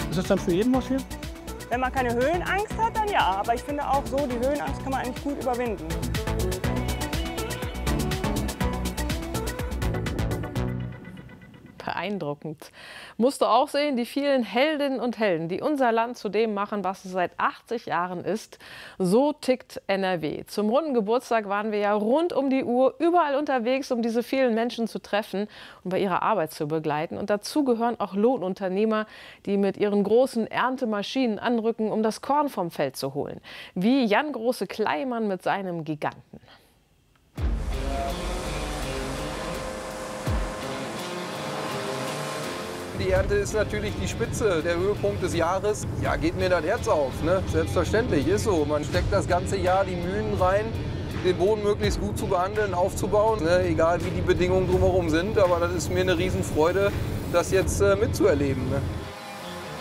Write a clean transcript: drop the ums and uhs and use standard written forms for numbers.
Ist das dann für jeden was hier? Wenn man keine Höhenangst hat, dann ja. Aber ich finde auch so, die Höhenangst kann man eigentlich gut überwinden. Beeindruckend. Musst du auch sehen, die vielen Heldinnen und Helden, die unser Land zu dem machen, was es seit 80 Jahren ist. So tickt NRW. Zum runden Geburtstag waren wir ja rund um die Uhr überall unterwegs, um diese vielen Menschen zu treffen und bei ihrer Arbeit zu begleiten. Und dazu gehören auch Lohnunternehmer, die mit ihren großen Erntemaschinen anrücken, um das Korn vom Feld zu holen. Wie Jan Große-Kleimann mit seinem Giganten. Die Ernte ist natürlich die Spitze, der Höhepunkt des Jahres. Ja, geht mir das Herz auf, ne? Selbstverständlich, ist so. Man steckt das ganze Jahr die Mühen rein, den Boden möglichst gut zu behandeln, aufzubauen, ne? Egal wie die Bedingungen drumherum sind. Aber das ist mir eine Riesenfreude, das jetzt mitzuerleben. Ne?